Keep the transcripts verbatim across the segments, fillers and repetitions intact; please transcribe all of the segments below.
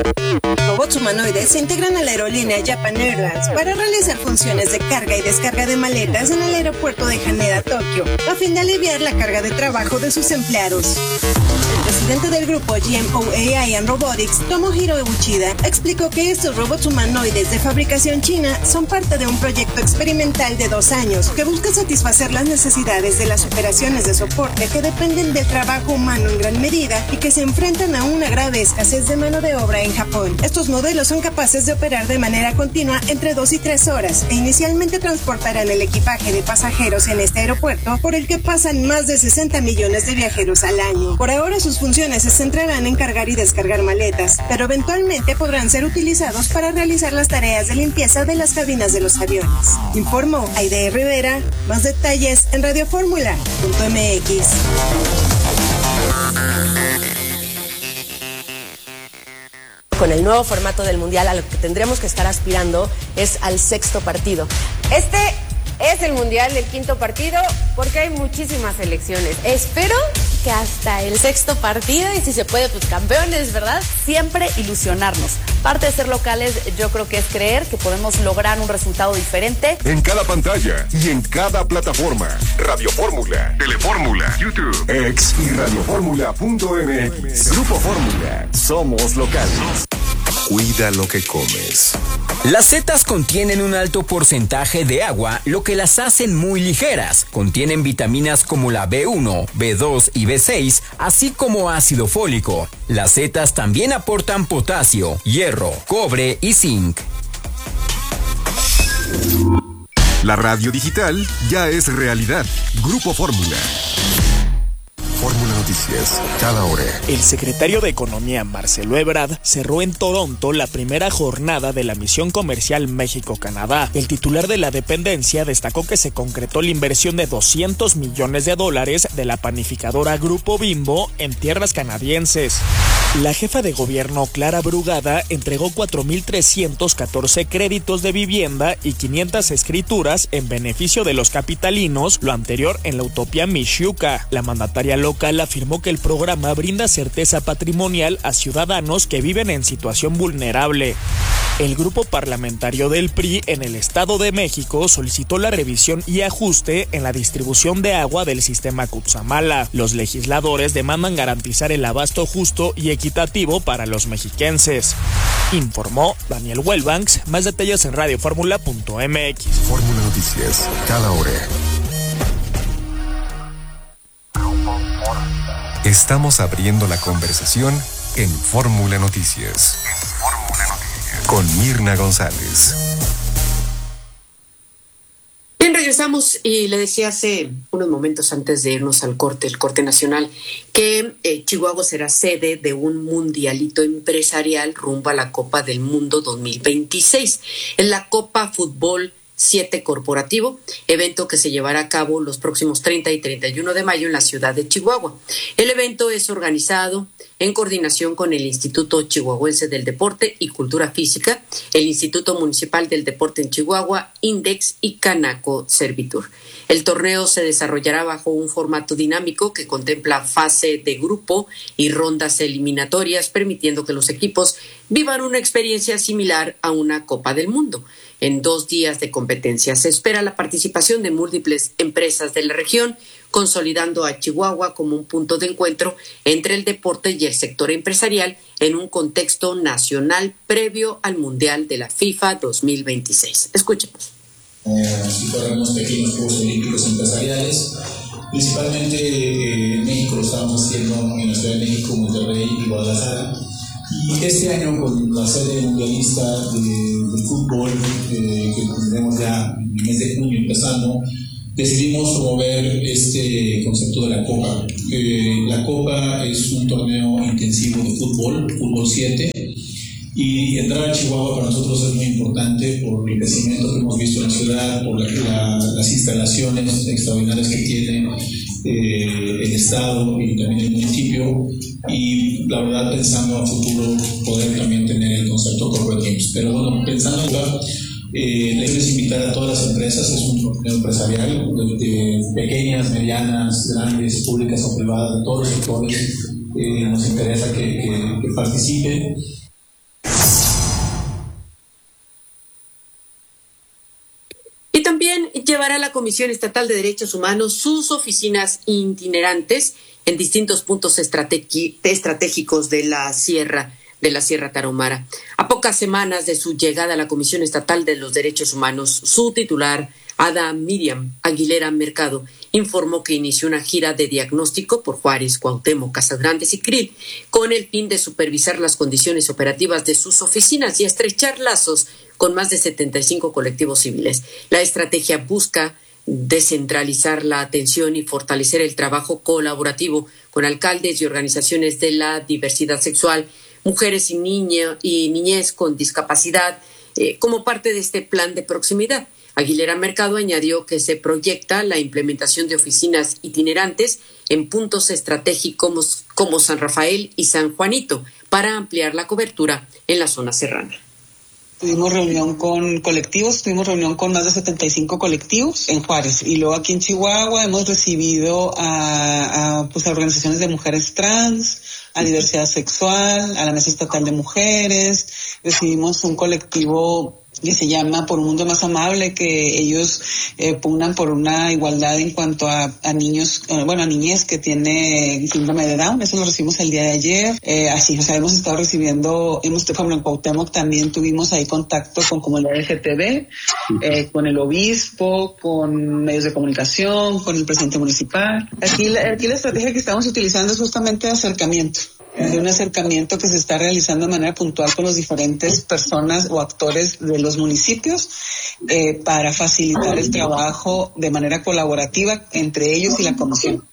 Robots humanoides se integran a la aerolínea Japan Airlines para realizar funciones de carga y descarga de maletas en el aeropuerto de Haneda, Tokio, a fin de aliviar la carga de trabajo de sus empleados. El presidente del grupo G M O A I and Robotics, Tomohiro Uchida, explicó que estos robots humanoides de fabricación china son parte de un proyecto experimental de dos años que busca satisfacer las necesidades de las operaciones de soporte que dependen del trabajo humano en gran medida y que se enfrentan a una grave escasez de mano de obra en Japón. Estos modelos son capaces de operar de manera continua entre dos y tres horas e inicialmente transportarán el equipaje de pasajeros en este aeropuerto por el que pasan más de sesenta millones de viajeros al año. Por ahora sus funciones se centrarán en cargar y descargar maletas, pero eventualmente podrán ser utilizados para realizar las tareas de limpieza de las cabinas de los aviones. Informó Aide Rivera. Más detalles en radio fórmula punto m x. Con el nuevo formato del Mundial, a lo que tendremos que estar aspirando es al sexto partido. Este es el Mundial del quinto partido porque hay muchísimas selecciones. Espero que hasta el sexto partido y si se puede, pues campeones, ¿verdad? Siempre ilusionarnos. Parte de ser locales, yo creo que es creer que podemos lograr un resultado diferente. En cada pantalla y en cada plataforma. Radio Fórmula, Telefórmula, YouTube, X y radio fórmula punto m x. Grupo Fórmula. Somos locales. Cuida lo que comes. Las setas contienen un alto porcentaje de agua, lo que las hacen muy ligeras. Contienen vitaminas como la B uno, B dos y B seis, así como ácido fólico. Las setas también aportan potasio, hierro, cobre y zinc. La radio digital ya es realidad. Grupo Fórmula. Fórmula Noticias, cada hora. El secretario de Economía, Marcelo Ebrard, cerró en Toronto la primera jornada de la misión comercial México-Canadá. El titular de la dependencia destacó que se concretó la inversión de doscientos millones de dólares de la panificadora Grupo Bimbo en tierras canadienses. La jefa de gobierno, Clara Brugada, entregó cuatro mil trescientos catorce créditos de vivienda y quinientas escrituras en beneficio de los capitalinos, lo anterior en la utopía Mixhuca. La mandataria local afirmó que el programa brinda certeza patrimonial a ciudadanos que viven en situación vulnerable. El grupo parlamentario del P R I en el Estado de México solicitó la revisión y ajuste en la distribución de agua del sistema Cutzamala. Los legisladores demandan garantizar el abasto justo y equitativo para los mexiquenses. Informó Daniel Wellbanks. Más detalles en radio fórmula punto m x. Fórmula Noticias, cada hora. Estamos abriendo la conversación en Fórmula Noticias. En Fórmula Noticias. Con Mirna González. Bien, regresamos y le decía hace unos momentos antes de irnos al corte, el corte nacional, que eh, Chihuahua será sede de un mundialito empresarial rumbo a la Copa del Mundo dos mil veintiséis. En la Copa Fútbol siete Corporativo, evento que se llevará a cabo los próximos treinta y treinta y uno de mayo en la ciudad de Chihuahua. El evento es organizado en coordinación con el Instituto Chihuahuense del Deporte y Cultura Física, el Instituto Municipal del Deporte en Chihuahua, Index y Canaco Servitur. El torneo se desarrollará bajo un formato dinámico que contempla fase de grupo y rondas eliminatorias, permitiendo que los equipos vivan una experiencia similar a una Copa del Mundo. En dos días de competencia se espera la participación de múltiples empresas de la región, consolidando a Chihuahua como un punto de encuentro entre el deporte y el sector empresarial en un contexto nacional previo al Mundial de la FIFA dos mil veintiséis. Escuchemos. Eh, si corremos pequeños Juegos Olímpicos empresariales, principalmente eh, en México lo estábamos haciendo en la Ciudad de México, Monterrey y Guadalajara. Y este año, con la sede mundialista de, de fútbol, eh, que tendremos ya en el mes de junio empezando, decidimos promover este concepto de la Copa. Eh, la Copa es un torneo intensivo de fútbol, fútbol siete, y entrar a Chihuahua para nosotros es muy importante por el crecimiento que hemos visto en la ciudad, por la, la, las instalaciones extraordinarias que tiene eh, el Estado y también el municipio, y la verdad pensando a futuro poder también tener el concepto Corporate Games. Pero bueno, pensando en lugar, eh, les quiero invitar a todas las empresas, es un torneo empresarial de, de pequeñas, medianas, grandes, públicas o privadas, de todos los sectores, eh, nos interesa que, que, que participen. activará la Comisión Estatal de Derechos Humanos sus oficinas itinerantes en distintos puntos estrategi- estratégicos de la Sierra de la Sierra Tarahumara. A pocas semanas de su llegada a la Comisión Estatal de los Derechos Humanos, su titular, Ada Miriam Aguilera Mercado, informó que inició una gira de diagnóstico por Juárez, Cuauhtémoc, Casagrandes y Krill, con el fin de supervisar las condiciones operativas de sus oficinas y estrechar lazos con más de setenta y cinco colectivos civiles. La estrategia busca descentralizar la atención y fortalecer el trabajo colaborativo con alcaldes y organizaciones de la diversidad sexual, mujeres y niña y niñez con discapacidad, eh, como parte de este plan de proximidad. Aguilera Mercado añadió que se proyecta la implementación de oficinas itinerantes en puntos estratégicos como San Rafael y San Juanito para ampliar la cobertura en la zona serrana. Tuvimos reunión con colectivos, tuvimos reunión con más de setenta y cinco colectivos en Juárez. Y luego aquí en Chihuahua hemos recibido a, a, pues, a organizaciones de mujeres trans, a diversidad sexual, a la Mesa Estatal de Mujeres. Recibimos un colectivo que se llama Por un Mundo Más Amable, que ellos eh, pugnan por una igualdad en cuanto a, a niños, eh, bueno, a niñez que tiene síndrome de Down. Eso lo recibimos el día de ayer. Eh, así, o sea, hemos estado recibiendo, hemos, por ejemplo, en Cuauhtémoc también tuvimos ahí contacto con comunidad L G T B, eh, con el obispo, con medios de comunicación, con el presidente municipal. Aquí la, aquí la estrategia que estamos utilizando es justamente acercamiento. De un acercamiento que se está realizando de manera puntual con las diferentes personas o actores de los municipios eh, para facilitar el trabajo de manera colaborativa entre ellos y la comisión.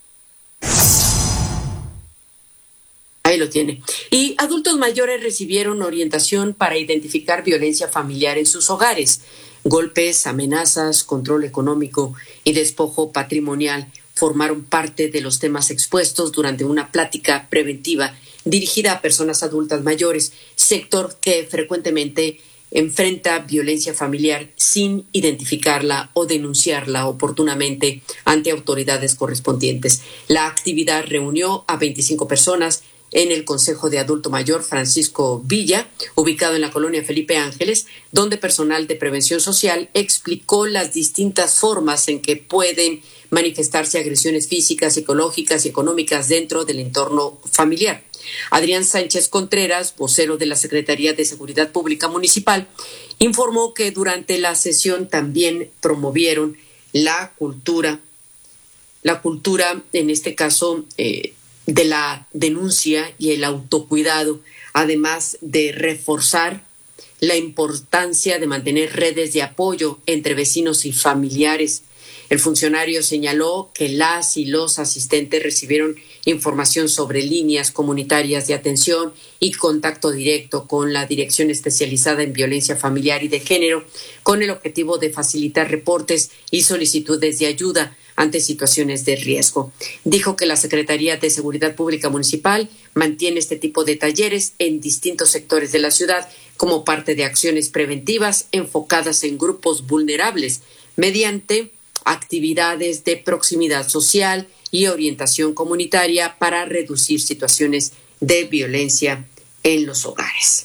Ahí lo tiene. Y adultos mayores recibieron orientación para identificar violencia familiar en sus hogares. Golpes, amenazas, control económico y despojo patrimonial formaron parte de los temas expuestos durante una plática preventiva dirigida a personas adultas mayores, sector que frecuentemente enfrenta violencia familiar sin identificarla o denunciarla oportunamente ante autoridades correspondientes. La actividad reunió a veinticinco personas en el Consejo de Adulto Mayor Francisco Villa, ubicado en la colonia Felipe Ángeles, donde personal de prevención social explicó las distintas formas en que pueden manifestarse agresiones físicas, psicológicas y económicas dentro del entorno familiar. Adrián Sánchez Contreras, vocero de la Secretaría de Seguridad Pública Municipal, informó que durante la sesión también promovieron la cultura, la cultura, en este caso, eh, de la denuncia y el autocuidado, además de reforzar la importancia de mantener redes de apoyo entre vecinos y familiares. El funcionario señaló que las y los asistentes recibieron información sobre líneas comunitarias de atención y contacto directo con la Dirección Especializada en Violencia Familiar y de Género, con el objetivo de facilitar reportes y solicitudes de ayuda ante situaciones de riesgo. Dijo que la Secretaría de Seguridad Pública Municipal mantiene este tipo de talleres en distintos sectores de la ciudad como parte de acciones preventivas enfocadas en grupos vulnerables mediante actividades de proximidad social y orientación comunitaria para reducir situaciones de violencia en los hogares.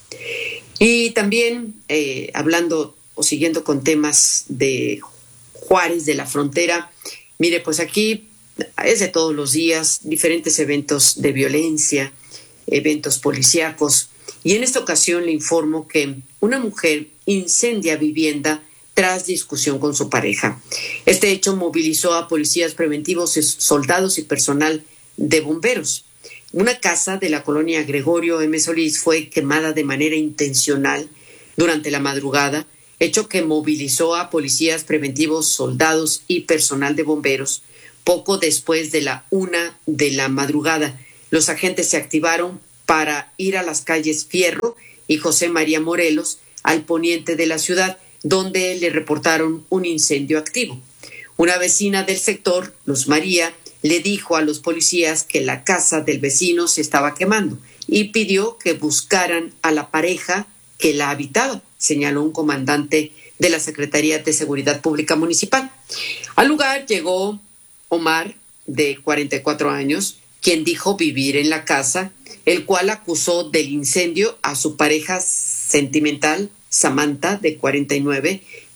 Y también eh, hablando o siguiendo con temas de Juárez, de la frontera, mire, pues aquí es de todos los días, diferentes eventos de violencia, eventos policíacos, y en esta ocasión le informo que una mujer incendia vivienda tras discusión con su pareja. Este hecho movilizó a policías preventivos, soldados y personal de bomberos. Una casa de la colonia Gregorio M. Solís fue quemada de manera intencional durante la madrugada, hecho que movilizó a policías preventivos, soldados y personal de bomberos. Poco después de la una de la madrugada, los agentes se activaron para ir a las calles Fierro y José María Morelos, al poniente de la ciudad, donde le reportaron un incendio activo. Una vecina del sector, Luz María, le dijo a los policías que la casa del vecino se estaba quemando y pidió que buscaran a la pareja que la habitaba, señaló un comandante de la Secretaría de Seguridad Pública Municipal. Al lugar llegó Omar, de cuarenta y cuatro años, quien dijo vivir en la casa, el cual acusó del incendio a su pareja sentimental, Samantha, de cuarenta y nueve,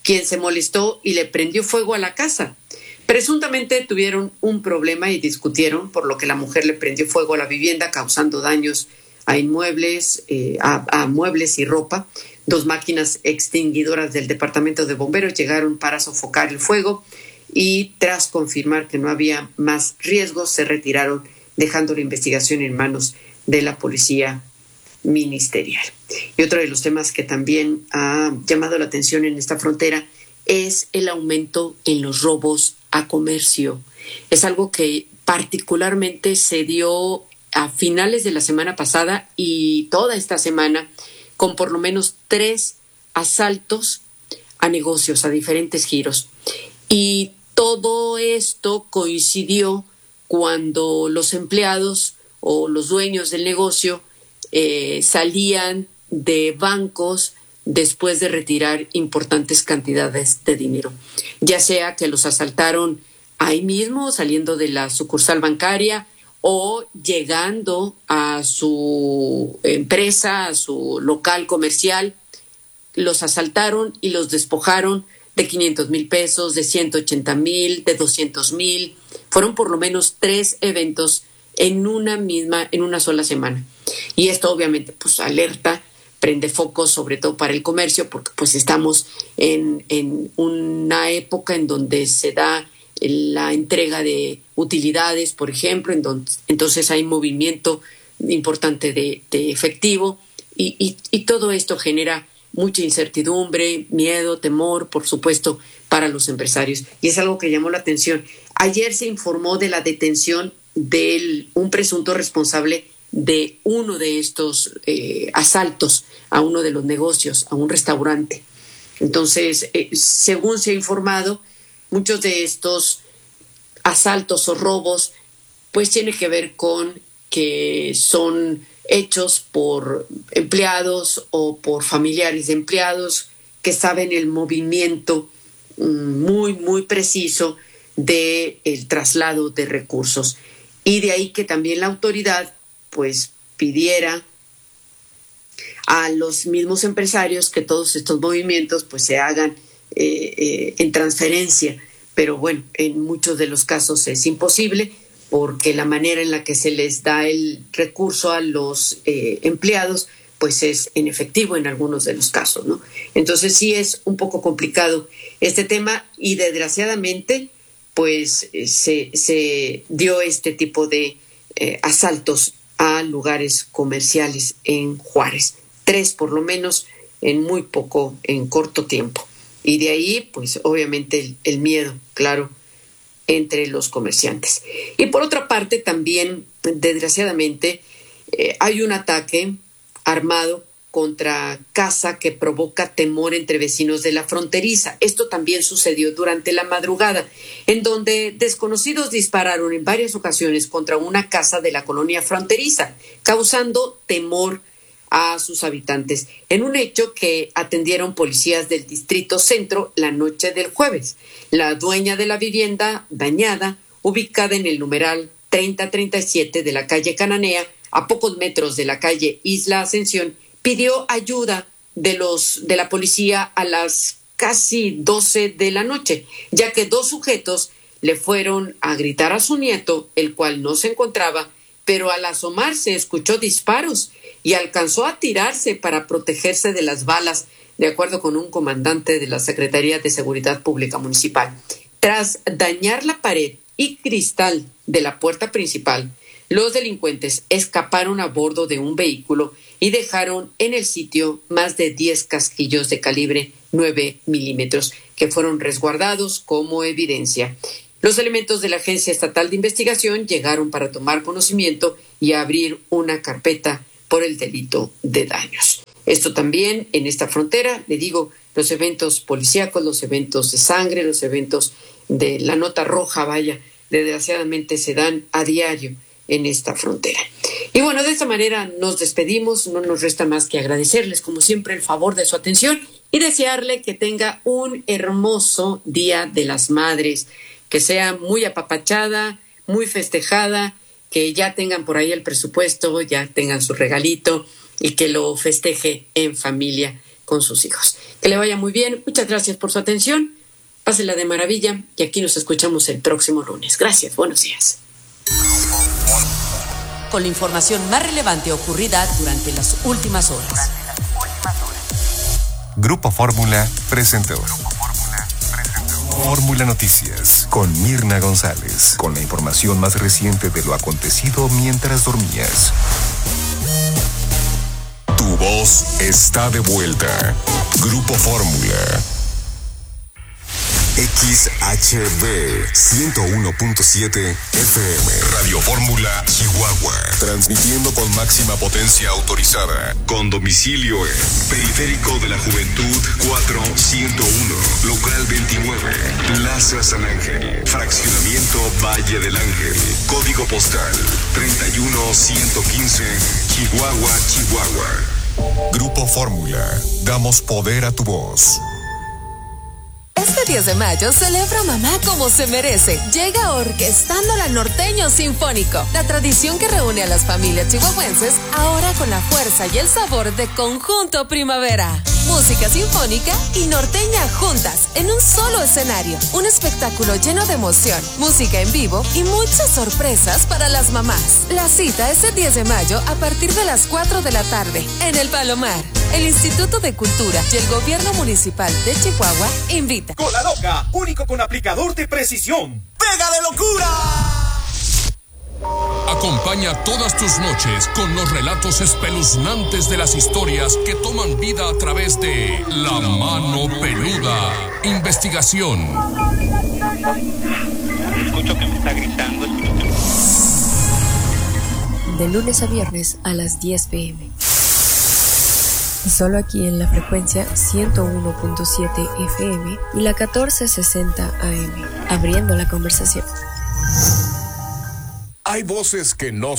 quien se molestó y le prendió fuego a la casa. Presuntamente tuvieron un problema y discutieron, por lo que la mujer le prendió fuego a la vivienda, causando daños a inmuebles, eh, a, a muebles y ropa. Dos máquinas extinguidoras del departamento de bomberos llegaron para sofocar el fuego y tras confirmar que no había más riesgos, se retiraron, dejando la investigación en manos de la policía ministerial. Y otro de los temas que también ha llamado la atención en esta frontera es el aumento en los robos a comercio. Es algo que particularmente se dio a finales de la semana pasada y toda esta semana, con por lo menos tres asaltos a negocios, a diferentes giros. Y todo esto coincidió cuando los empleados o los dueños del negocio eh, salían de bancos después de retirar importantes cantidades de dinero, ya sea que los asaltaron ahí mismo, saliendo de la sucursal bancaria, o llegando a su empresa, a su local comercial, los asaltaron y los despojaron de quinientos mil pesos, de ciento ochenta mil, de doscientos mil. Fueron por lo menos tres eventos en una misma, en una sola semana. Y esto obviamente pues alerta, prende focos sobre todo para el comercio, porque pues estamos en, en una época en donde se da la entrega de utilidades, por ejemplo, en donde, entonces hay movimiento importante de, de efectivo y, y, y todo esto genera mucha incertidumbre, miedo, temor, por supuesto, para los empresarios. Y es algo que llamó la atención. Ayer se informó de la detención de un presunto responsable de uno de estos eh, asaltos a uno de los negocios, a un restaurante. Entonces, eh, según se ha informado, muchos de estos asaltos o robos pues tiene que ver con que son hechos por empleados o por familiares de empleados que saben el movimiento muy, muy preciso del traslado de recursos. Y de ahí que también la autoridad pues pidiera a los mismos empresarios que todos estos movimientos pues se hagan eh, eh, en transferencia. Pero bueno, en muchos de los casos es imposible porque la manera en la que se les da el recurso a los eh, empleados pues es en efectivo en algunos de los casos, ¿no? Entonces sí es un poco complicado este tema y desgraciadamente pues eh, se, se dio este tipo de eh, asaltos a lugares comerciales en Juárez. Tres por lo menos en muy poco, en corto tiempo. Y de ahí, pues obviamente el, el miedo, claro, entre los comerciantes. Y por otra parte, también, desgraciadamente, eh, hay un ataque armado contra casa que provoca temor entre vecinos de la fronteriza. Esto también sucedió durante la madrugada, en donde desconocidos dispararon en varias ocasiones contra una casa de la colonia fronteriza, causando temor a sus habitantes, en un hecho que atendieron policías del Distrito Centro la noche del jueves. La dueña de la vivienda dañada, ubicada en el numeral treinta treinta y siete de la calle Cananea, a pocos metros de la calle Isla Ascensión, pidió ayuda de los de la policía a las casi doce de la noche, ya que dos sujetos le fueron a gritar a su nieto, el cual no se encontraba, pero al asomarse escuchó disparos y alcanzó a tirarse para protegerse de las balas, de acuerdo con un comandante de la Secretaría de Seguridad Pública Municipal. Tras dañar la pared y cristal de la puerta principal, los delincuentes escaparon a bordo de un vehículo y dejaron en el sitio más de diez casquillos de calibre nueve milímetros, que fueron resguardados como evidencia. Los elementos de la Agencia Estatal de Investigación llegaron para tomar conocimiento y abrir una carpeta por el delito de daños. Esto también en esta frontera, le digo, los eventos policíacos, los eventos de sangre, los eventos de la nota roja, vaya, desgraciadamente se dan a diario en esta frontera. Y bueno, de esta manera nos despedimos, no nos resta más que agradecerles como siempre el favor de su atención y desearle que tenga un hermoso Día de las Madres, que sea muy apapachada, muy festejada, que ya tengan por ahí el presupuesto, ya tengan su regalito y que lo festeje en familia con sus hijos. Que le vaya muy bien. Muchas gracias por su atención. Pásela de maravilla y aquí nos escuchamos el próximo lunes. Gracias. Buenos días. Con la información más relevante ocurrida durante las últimas horas. Grupo Fórmula presentó Fórmula Noticias con Mirna González, con la información más reciente de lo acontecido mientras dormías. Tu voz está de vuelta. Grupo Fórmula. X H B ciento uno punto siete F M. Radio Fórmula Chihuahua. Transmitiendo con máxima potencia autorizada. Con domicilio en Periférico de la Juventud cuatro ciento uno. Local veintinueve. Plaza San Ángel. Fraccionamiento Valle del Ángel. Código postal treinta y uno ciento quince. Chihuahua, Chihuahua. Grupo Fórmula. Damos poder a tu voz. Este diez de mayo celebra mamá como se merece. Llega Orquestando la Norteño Sinfónico, la tradición que reúne a las familias chihuahuenses, ahora con la fuerza y el sabor de Conjunto Primavera. Música sinfónica y norteña juntas en un solo escenario. Un espectáculo lleno de emoción, música en vivo y muchas sorpresas para las mamás. La cita es el diez de mayo a partir de las cuatro de la tarde en el Palomar. El Instituto de Cultura y el Gobierno Municipal de Chihuahua invita. Cola Loca, único con aplicador de precisión. ¡Pega de locura! Acompaña todas tus noches con los relatos espeluznantes de las historias que toman vida a través de La Mano Peluda. Investigación. Escucho que me está gritando. De lunes a viernes a las diez pe eme. Y solo aquí en la frecuencia ciento uno punto siete F M y la catorce sesenta A M, abriendo la conversación. Hay voces que no